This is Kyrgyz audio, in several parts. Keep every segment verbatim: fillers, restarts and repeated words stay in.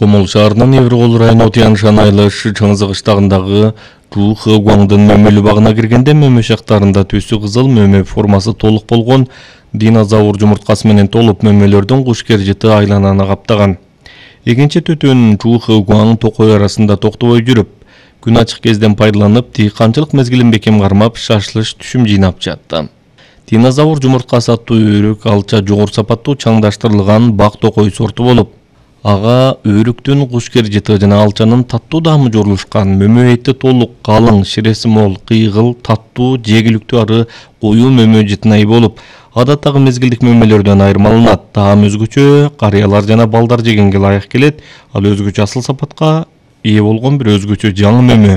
Комол шаарынын Еврокол району Тяншан айлашы Чаңызы кыштагындагы Чуу Хэгуаңдын мөмөлүү багына киргенде мөмө шактарында түсү кызыл мөмө формасы толук болгон динозавр жумурткасы менен толуп мөмөлөрдүн кушкер жыты айлананы каптаган. Экинчи түтүн Чуу Хэгуаң токой арасында токтобой жүрүп, күн ачык кезден пайдаланып, дыйканчылык мезгилин бекем кармап, шашылыш түшүм жыйнап жатты. Динозавр жумурткасы аттуу өрүк алча жогору сапаттуу чаңдаштырылган бак токой сорту болуп, ага өрүктүн кушкер жыты жана алчанын таттуу даамы жорулушкан. Мөмө эти толук, калың, ширеси мол, кыйгыл, таттуу, жегиликтүү ары коюу мөмө жытына ээ болуп, адаттагы мезгилдик мөмөлөрдөн айырмаланат. Таам өзгөчө, карыялар жана балдар жегенге ылайык келет. Ал өзгөчө асыл сапатка ээ болгон бир өзгөчө жаңы мөмө.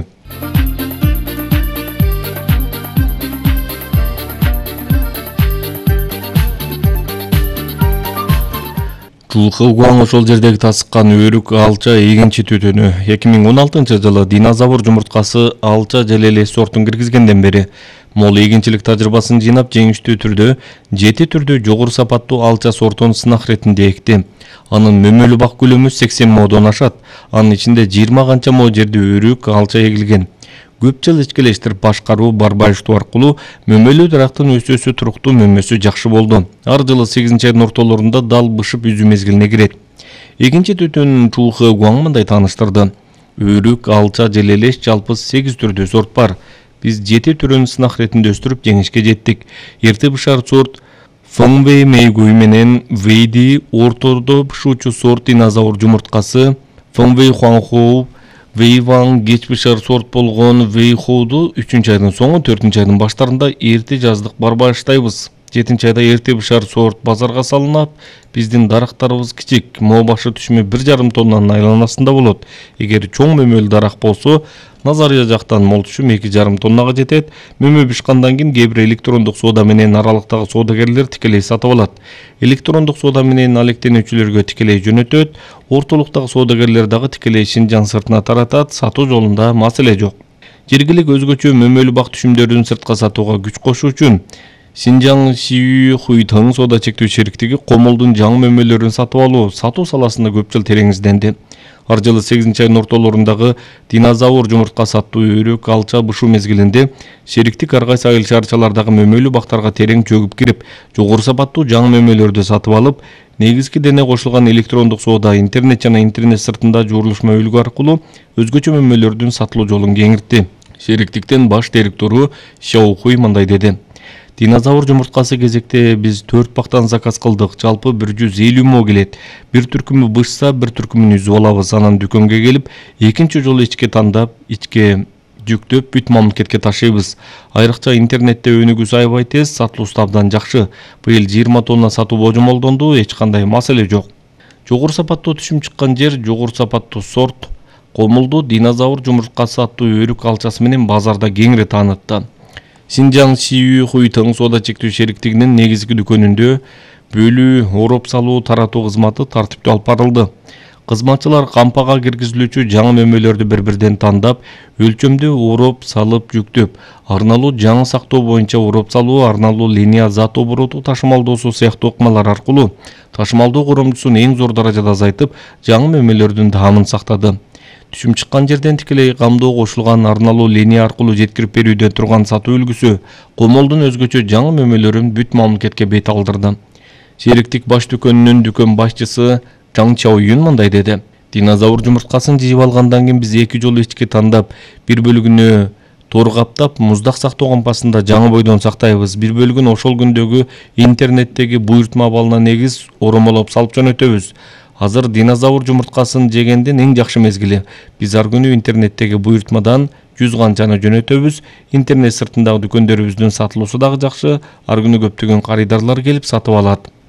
Чуу Хэгуаң ошол жердеги тасыккан өрүк алча экинчи түтүнү. эки миң он алтынчы жылы динозавр жумурткасы алча желелес сортун киргизгенден бери мол эгинчилик тажрыйбасын жыйнап, жеңиштүү түрдө жети түрдүү жогору сапаттуу алча сортун сынак иретинде экти. Анын мөмөлүү бак көлөмү сексен модон ашат. Анын ичинде жыйырма канча мо жерде өрүк алча эгилген. Көп жыл ичкелештирип башкаруу, барбайыштоо аркылуу мөмөлүү дарактын өсүүсү туруктуу, мөмөсү жакшы болду. Ар жылы сегизинчи айдын ортолорунда дал бышып үзүү мезгилине кирет. Экинчи түтүн Чуу Хэгуаң мындай тааныштырды. Өрүк, алча, желелеш жалпы сегиз түрдүү сорт бар. Биз жети түрүн сынак иретинде өстүрүп жеңишке жеттик. Эрте бышар сорт Фэнгвэй Мэйгуй менен Вэйди, ортодо бышуучу сорт динозавр жумурткасы Фэнгвэй Хуанхоу, Вэйваң кеч бышар сорт болгон Вэйхоуду үчүнчү айдын соңу, төртүнчү айдын баштарында эрте жаздык барбайыштайбыз. жетинчи айда эрте бышар сорт базарга салынат. Биздин дарактарыбыз кичик, мо башы түшүмү бир жарым тоннанын айланасында болот. Эгер чоң мөмөлүү дарак болсо, назария жактан мол түшүм эки жарым тоннага жетет. Мөмө бышкандан кийин кээ бир электрондук соода менен аралыктагы соодагерлер тикелей сатып алат. Электрондук соода менен алектенүүчүлөргө тикелей жөнөтөт. Ортолуктагы соодагерлер дагы тикелей Шинжаң сыртына таратат. Сатуу жолунда маселе жок. Жергилик өзгөчө мөмөлүү бак түшүмдөрүн сыртка сатууга күч кошуу үчүн Шинжаң Сиүй Хуйтаң соода чектөө шериктиги комолдун жаңы мөмөлөрүн сатып алуу, сатуу саласында көп жыл терең изденди. Ар жылы сегизинчи айдын ортолорундагы динозавр жумурткасы аттуу өрүк алча бышуу мезгилинде шериктик ар кайсы айыл шаарчалардагы мөмөлүү бактарга терең чөгүп кирип, жогору сапаттуу жаңы мөмөлөрдү сатып алып, негизги дене кошулган электрондук соода, интернет жана интернет сыртында жуурулушма үлгү аркылуу өзгөчө мөмөлөрдүн сатылуу жолун кеңиртти. Шериктиктен баш директору Шаохуй мындай деди. Динозавр жумурткасы кезекте биз төрт бактан заказ кылдык. Жалпы бир жүз элүү мо келет. Бир түркүмү бышса, бир түркүмүн үзүп алабыз. Анан дүкөнгө келип, экинчи жолу ичке тандап, ичке жүктөп, бүт мамлекетке ташыйбыз. Айрыкча интернетте өнүгүүсү аябай тез, сатылуусу абдан жакшы. Быйыл жыйырма тонна сатуу божомолдонду, эч кандай маселе жок. Жогору сапаттуу түшүм чыккан жер, жогору сапаттуу сорт комолду динозавр жумурткасы аттуу өрүк алчасы менен базарда кеңири таанытты. Шинжаң Сиүй Хуйтаң соода чектөө шериктигинин негизги дүкөнүндө бөлүү, ороп салуу, таратуу кызматы тартиптүү алып барылды. Кызматчылар кампага киргизилүүчү жаңы мөмөлөрдү бир-бирден тандап, өлчөмдүү ороп салып жүктөп, арналуу жаңы сактоо боюнча ороп салуу, арналуу линия зат обороту ташымалдоосу сыяктуу ыкмалар аркылуу ташымалдоо коромчусун эң зор даражада азайтып, жаңы мөмөлөрдүн даамын сактады. Түшүм чыккан жерден тикелей камдоо кошулган арналуу линия аркылуу жеткирип берүүдө турган сатуу үлгүсү комолдун өзгөчө жаңы мөмөлөрүн бүт мамлекетке бет алдырды. Шериктик баш дүкөнүнүн дүкөн башчысы Чаң Чаоюн мындай деди. Динозавр жумурткасын жыйып алгандан кийин биз эки жолу ичке тандап, бир бөлүгүнө тор каптап, муздак сактоо кампасында жаңы бойдон сактайбыз. Бир бөлүгүн ошол күндөгү интернеттеги буйртма абалына негиз оромолоп салып жөнөтөбүз. Азыр динозавр жумурткасын жегендин эң жакшы мезгили. Биз ар күнү интернеттеги буйртмадан жүз канчаны жөнөтөбүз. Интернет сыртындагы дүкөндөрүбүздүн сатылуусу дагы жакшы. Ар күнү көптөгөн карыдарлар келип сатып алат.